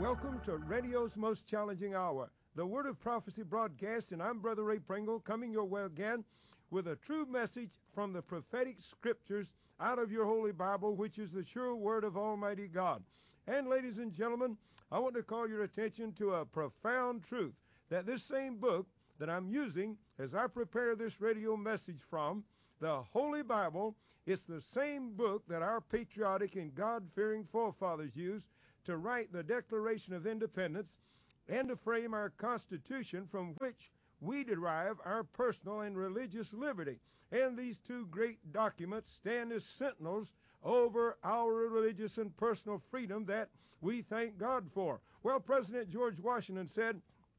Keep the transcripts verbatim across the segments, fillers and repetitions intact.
Welcome to radio's most challenging hour, the Word of Prophecy broadcast, and I'm Brother Ray Pringle, coming your way again with a true message from the prophetic scriptures out of your Holy Bible, which is the sure Word of Almighty God. And ladies and gentlemen, I want to call your attention to a profound truth, that this same book that I'm using as I prepare this radio message from, the Holy Bible, is the same book that our patriotic and God-fearing forefathers used to write the Declaration of Independence and to frame our Constitution, from which we derive our personal and religious liberty. And these two great documents stand as sentinels over our religious and personal freedom that we thank God for. Well, President George Washington said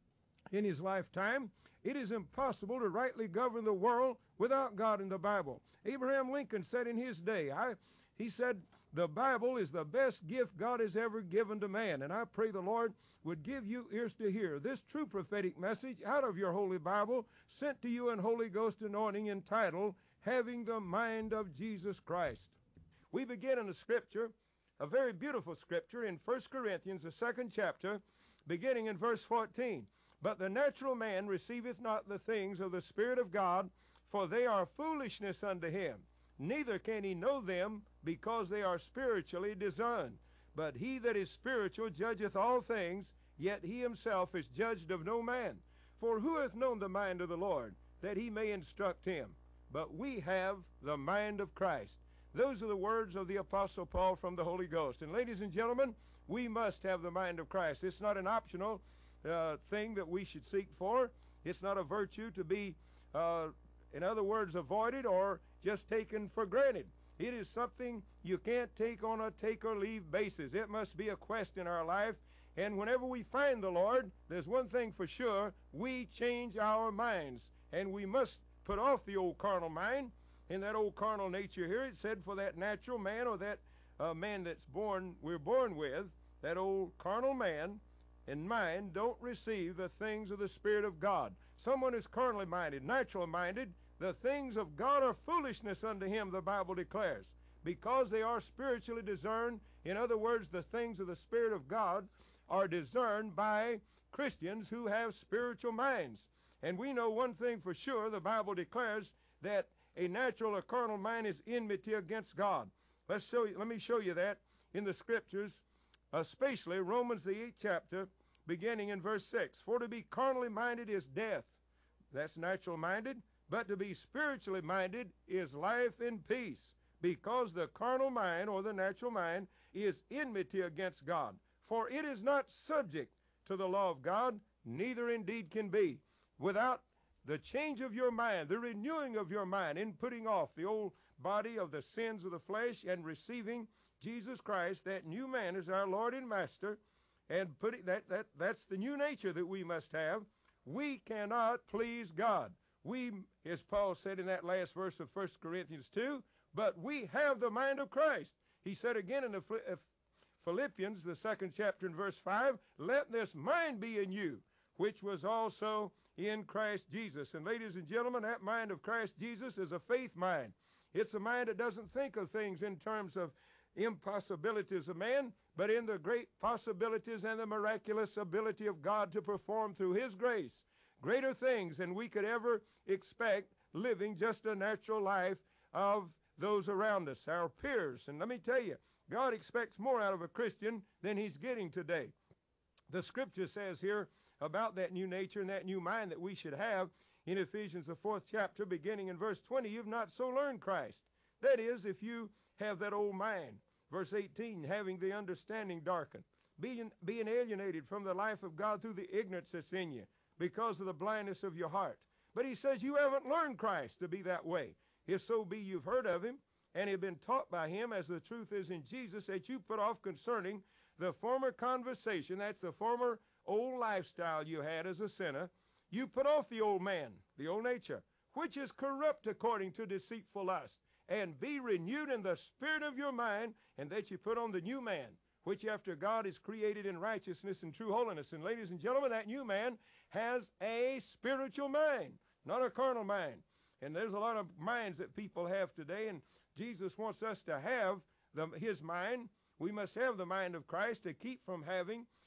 in his lifetime, it is impossible to rightly govern the world without God in the Bible. Abraham Lincoln said in his day, I, he said, the Bible is the best gift God has ever given to man. And I pray the Lord would give you ears to hear this true prophetic message out of your Holy Bible, sent to you in Holy Ghost anointing, entitled, Having the Mind of Jesus Christ. We begin in a scripture, a very beautiful scripture in First Corinthians, the second chapter, beginning in verse fourteen. But the natural man receiveth not the things of the Spirit of God, for they are foolishness unto him. Neither can he know them, because they are spiritually discerned. But he that is spiritual judgeth all things, yet he himself is judged of no man. For who hath known the mind of the Lord, that he may instruct him? But we have the mind of Christ. Those are the words of the Apostle Paul from the Holy Ghost. And ladies and gentlemen, we must have the mind of Christ. It's not an optional uh, thing that we should seek for. It's not a virtue to be, uh, in other words, avoided or just taken for granted. It is something you can't take on a take or leave basis. It must be a quest in our life. And whenever we find the Lord, there's one thing for sure, we change our minds. And we must put off the old carnal mind. In that old carnal nature here, it said for that natural man, or that uh, man that's born, we're born with, that old carnal man and mind don't receive the things of the Spirit of God. Someone is carnally minded, natural minded, the things of God are foolishness unto him, the Bible declares, because they are spiritually discerned. In other words, the things of the Spirit of God are discerned by Christians who have spiritual minds. And we know one thing for sure, the Bible declares that a natural or carnal mind is enmity against God. Let's show you, let me show you that in the Scriptures, especially Romans the eighth chapter, beginning in verse six. For to be carnally minded is death. That's natural minded. But to be spiritually minded is life and peace, because the carnal mind, or the natural mind, is enmity against God. For it is not subject to the law of God, neither indeed can be. Without the change of your mind, the renewing of your mind, in putting off the old body of the sins of the flesh and receiving Jesus Christ, that new man is our Lord and Master, and putting that, that that's the new nature that we must have, we cannot please God. We, as Paul said in that last verse of First Corinthians two, but we have the mind of Christ. He said again in the Philippians, the second chapter in verse five, let this mind be in you, which was also in Christ Jesus. And ladies and gentlemen, that mind of Christ Jesus is a faith mind. It's a mind that doesn't think of things in terms of impossibilities of man, but in the great possibilities and the miraculous ability of God to perform through His grace greater things than we could ever expect living just a natural life of those around us, our peers. And let me tell you, God expects more out of a Christian than he's getting today. The Scripture says here about that new nature and that new mind that we should have in Ephesians, the fourth chapter, beginning in verse twenty, you've not so learned Christ. That is, if you have that old mind. Verse eighteen, having the understanding darkened, being, being alienated from the life of God through the ignorance that's in you, because of the blindness of your heart. But he says you haven't learned Christ to be that way. If so be you've heard of him and have been taught by him, as the truth is in Jesus, that you put off concerning the former conversation, that's the former old lifestyle you had as a sinner, you put off the old man, the old nature, which is corrupt according to deceitful lust, and be renewed in the spirit of your mind, and that you put on the new man, which after God is created in righteousness and true holiness. And ladies and gentlemen, that new man has a spiritual mind, not a carnal mind. And there's a lot of minds that people have today, and Jesus wants us to have the, his mind. We must have the mind of Christ to keep from having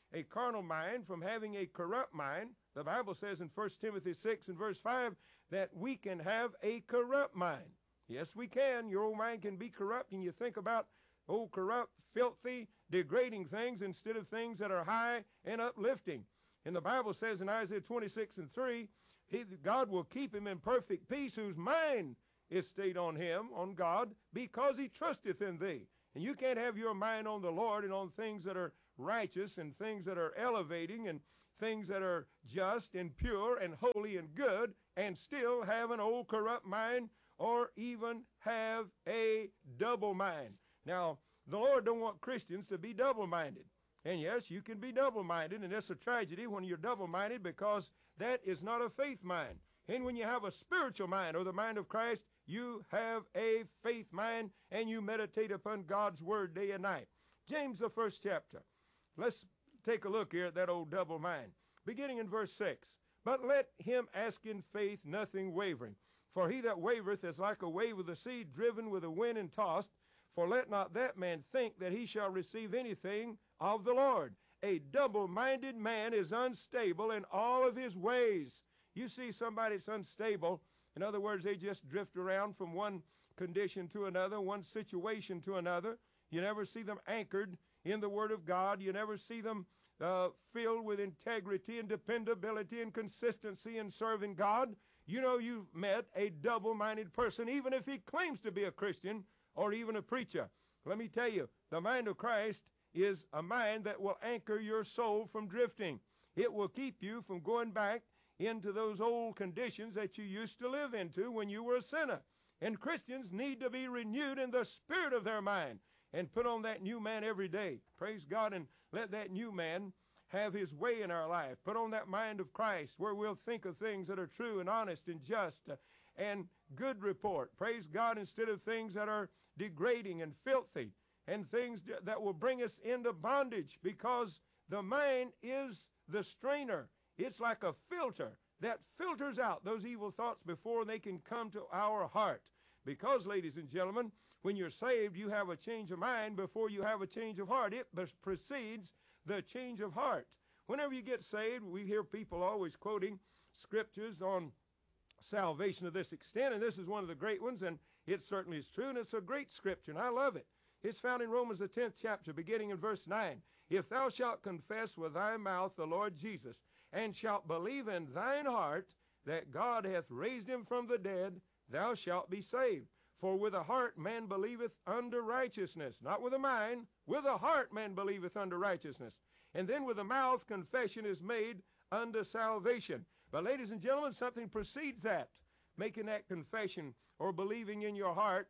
a carnal mind from having a corrupt mind. The Bible says in First Timothy six and verse five that we can have a corrupt mind. Yes, we can. Your old mind can be corrupt, and you think about old corrupt, filthy, degrading things instead of things that are high and uplifting. And the Bible says in Isaiah twenty-six and three, he, God will keep him in perfect peace whose mind is stayed on him, on God, because he trusteth in thee. And you can't have your mind on the Lord and on things that are righteous and things that are elevating and things that are just and pure and holy and good and still have an old corrupt mind or even have a double mind. Now, the Lord don't want Christians to be double-minded. And yes, you can be double-minded, and it's a tragedy when you're double-minded because that is not a faith mind. And when you have a spiritual mind or the mind of Christ, you have a faith mind and you meditate upon God's word day and night. James, the first chapter. Let's take a look here at that old double mind. Beginning in verse six. But let him ask in faith, nothing wavering. For he that wavereth is like a wave of the sea, driven with the wind and tossed. For let not that man think that he shall receive anything of the Lord. A double-minded man is unstable in all of his ways. You see somebody that's unstable, in other words, they just drift around from one condition to another, one situation to another. You never see them anchored in the Word of God. You never see them uh, filled with integrity and dependability and consistency in serving God. You know you've met a double-minded person, even if he claims to be a Christian or even a preacher. Let me tell you, the mind of Christ is a mind that will anchor your soul from drifting. It will keep you from going back into those old conditions that you used to live into when you were a sinner. And Christians need to be renewed in the spirit of their mind and put on that new man every day. Praise God, and let that new man have his way in our life. Put on that mind of Christ where we'll think of things that are true and honest and just uh, and good report. Praise God, instead of things that are degrading and filthy and things that will bring us into bondage, because the mind is the strainer. It's like a filter that filters out those evil thoughts before they can come to our heart. Because, ladies and gentlemen, when you're saved, you have a change of mind before you have a change of heart. It precedes the change of heart. Whenever you get saved, we hear people always quoting scriptures on salvation to this extent, and this is one of the great ones, and it certainly is true, and it's a great scripture, and I love it. It's found in Romans the tenth chapter, beginning in verse nine. If thou shalt confess with thy mouth the Lord Jesus, and shalt believe in thine heart that God hath raised him from the dead, thou shalt be saved. For with the heart man believeth unto righteousness, not with the mind, with the heart man believeth unto righteousness. And then with the mouth confession is made unto salvation. But ladies and gentlemen, something precedes that, making that confession or believing in your heart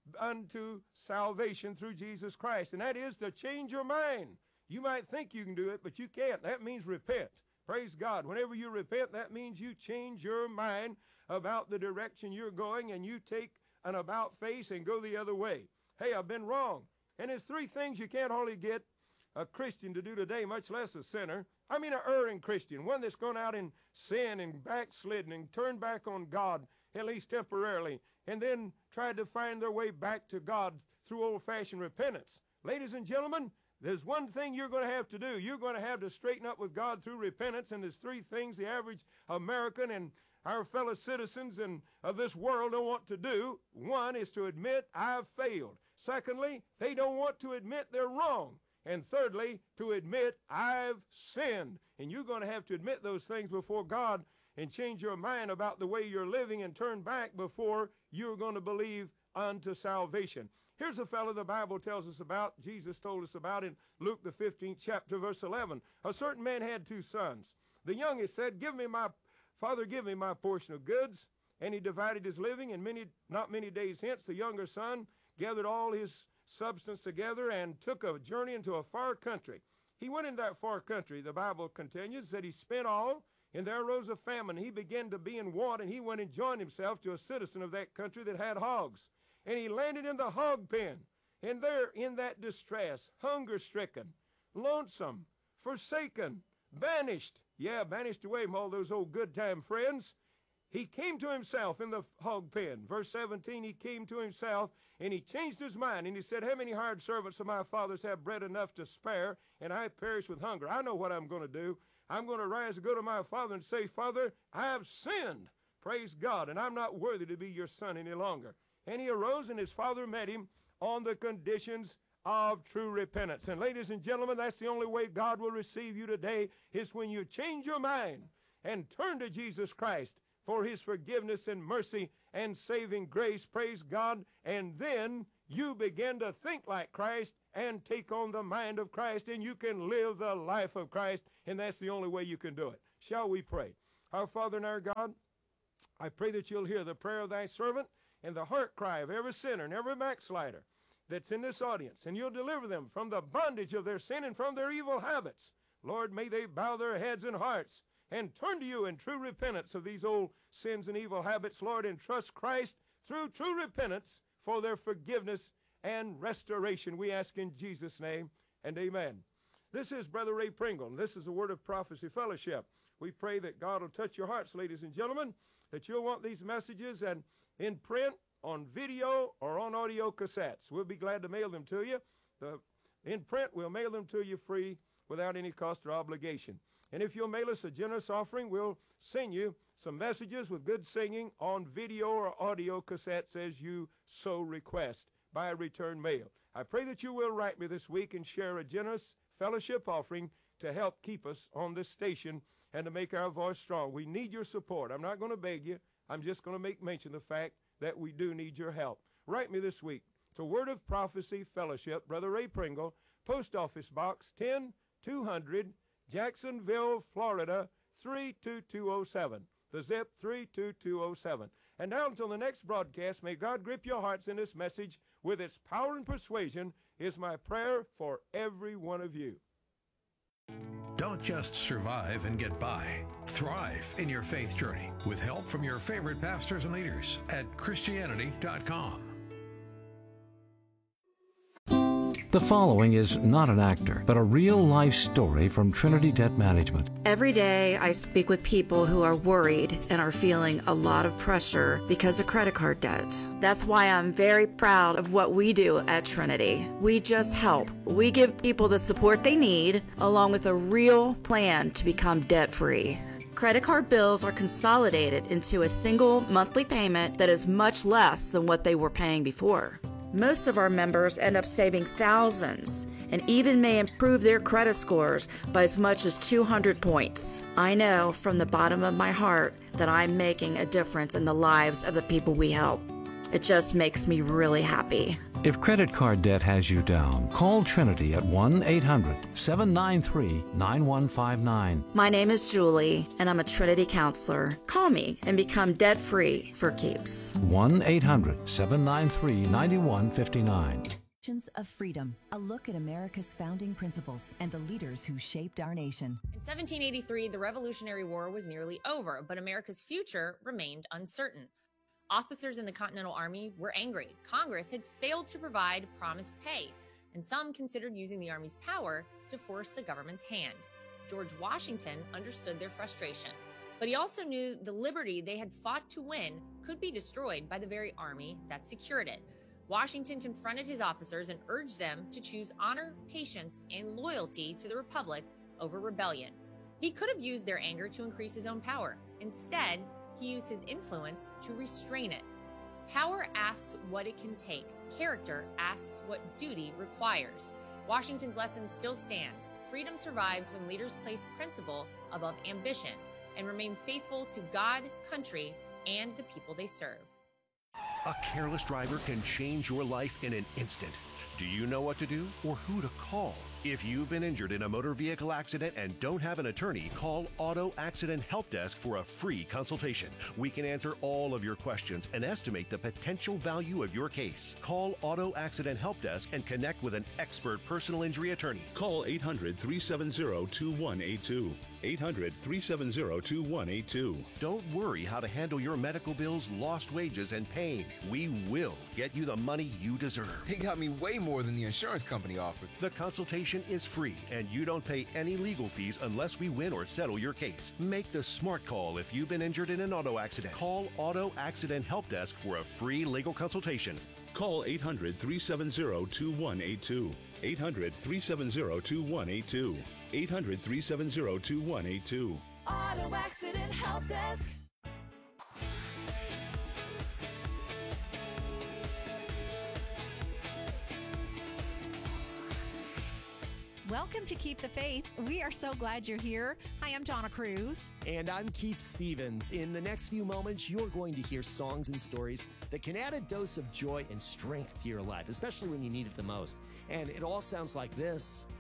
unto salvation through Jesus Christ. And that is to change your mind. You might think you can do it, but you can't. That means repent. Praise God. Whenever you repent, that means you change your mind about the direction you're going, and you take an about face and go the other way. Hey, I've been wrong. And there's three things you can't hardly get a Christian to do today, much less a sinner. I mean, an erring Christian, one that's gone out in sin and backslidden and turned back on God, at least temporarily, and then tried to find their way back to God through old-fashioned repentance. Ladies and gentlemen, there's one thing you're going to have to do. You're going to have to straighten up with God through repentance, and there's three things the average American and our fellow citizens and of this world don't want to do. One is to admit, I've failed. Secondly, they don't want to admit they're wrong. And thirdly, to admit, I've sinned. And you're going to have to admit those things before God and change your mind about the way you're living and turn back before you're going to believe unto salvation. Here's a fellow the Bible tells us about, Jesus told us about in Luke the fifteenth chapter, verse eleven. A certain man had two sons. The youngest said, Give me my, Father, give me my portion of goods. And he divided his living, and many, not many days hence, the younger son gathered all his substance together and took a journey into a far country. He went into that far country, the Bible continues, that he spent all, and there arose a famine. He began to be in want, and he went and joined himself to a citizen of that country that had hogs. And he landed in the hog pen, and there in that distress, hunger-stricken, lonesome, forsaken, banished, yeah, banished away from all those old good-time friends, He came to himself in the hog pen. Verse seventeen, he came to himself, and he changed his mind, and he said, how many hired servants of my father's have bread enough to spare, and I perish with hunger? I know what I'm going to do. I'm going to rise and go to my father and say, Father, I have sinned. Praise God, and I'm not worthy to be your son any longer. And he arose, and his father met him on the conditions of true repentance. And ladies and gentlemen, that's the only way God will receive you today, is when you change your mind and turn to Jesus Christ for his forgiveness and mercy and saving grace, praise God, and then you begin to think like Christ and take on the mind of Christ, and you can live the life of Christ, and that's the only way you can do it. Shall we pray? Our Father and our God, I pray that you'll hear the prayer of thy servant and the heart cry of every sinner and every backslider that's in this audience, and you'll deliver them from the bondage of their sin and from their evil habits. Lord, may they bow their heads and hearts and turn to you in true repentance of these old sins and evil habits, Lord, and trust Christ through true repentance for their forgiveness and restoration. We ask in Jesus' name, and amen. This is Brother Ray Pringle, and this is the Word of Prophecy Fellowship. We pray that God will touch your hearts, ladies and gentlemen, that you'll want these messages and in print, on video, or on audio cassettes. We'll be glad to mail them to you. The, in print, we'll mail them to you free without any cost or obligation. And if you'll mail us a generous offering, we'll send you some messages with good singing on video or audio cassettes as you so request by return mail. I pray that you will write me this week and share a generous fellowship offering to help keep us on this station and to make our voice strong. We need your support. I'm not going to beg you. I'm just going to make mention of the fact that we do need your help. Write me this week to Word of Prophecy Fellowship, Brother Ray Pringle, Post Office Box ten two hundred, Jacksonville, Florida, three two two oh seven. The zip three two two oh seven. And now until the next broadcast, may God grip your hearts in this message with its power and persuasion is my prayer for every one of you. Don't just survive and get by. Thrive in your faith journey with help from your favorite pastors and leaders at Christianity dot com. The following is not an actor, but a real-life story from Trinity Debt Management. Every day I speak with people who are worried and are feeling a lot of pressure because of credit card debt. That's why I'm very proud of what we do at Trinity. We just help. We give people the support they need, along with a real plan to become debt-free. Credit card bills are consolidated into a single monthly payment that is much less than what they were paying before. Most of our members end up saving thousands and even may improve their credit scores by as much as two hundred points. I know from the bottom of my heart that I'm making a difference in the lives of the people we help. It just makes me really happy. If credit card debt has you down, call Trinity at one eight hundred, seven nine three, nine one five nine. My name is Julie, and I'm a Trinity counselor. Call me and become debt-free for keeps. one eight hundred, seven nine three, nine one five nine. Of freedom, a look at America's founding principles and the leaders who shaped our nation. In seventeen eighty-three, the Revolutionary War was nearly over, but America's future remained uncertain. Officers in the Continental Army were angry. Congress had failed to provide promised pay, and some considered using the Army's power to force the government's hand. George Washington understood their frustration, but he also knew the liberty they had fought to win could be destroyed by the very army that secured it. Washington confronted his officers and urged them to choose honor, patience, and loyalty to the Republic over rebellion. He could have used their anger to increase his own power. Instead, he used his influence to restrain it. Power asks what it can take. Character asks what duty requires. Washington's lesson still stands. Freedom survives when leaders place principle above ambition and remain faithful to God, country, and the people they serve. A careless driver can change your life in an instant. Do you know what to do or who to call? If you've been injured in a motor vehicle accident and don't have an attorney, call Auto Accident Help Desk for a free consultation. We can answer all of your questions and estimate the potential value of your case. Call Auto Accident Help Desk and connect with an expert personal injury attorney. Call eight hundred, three seven zero, two one eight two. eight hundred, three seven zero, two one eight two. Don't worry how to handle your medical bills, lost wages, and pain. We will get you the money you deserve. They got me way more than the insurance company offered. The consultation consultation is free, and you don't pay any legal fees unless we win or settle your case. Make the smart call if you've been injured in an auto accident. Call Auto Accident Help Desk for a free legal consultation. Call eight hundred, three seven zero, two one eight two. eight hundred, three seven zero, two one eight two. eight hundred, three seven zero, two one eight two. Auto Accident Help Desk. Welcome to Keep the Faith. We are so glad you're here. Hi, I'm Donna Cruz. And I'm Keith Stevens. In the next few moments, you're going to hear songs and stories that can add a dose of joy and strength to your life, especially when you need it the most. And it all sounds like this.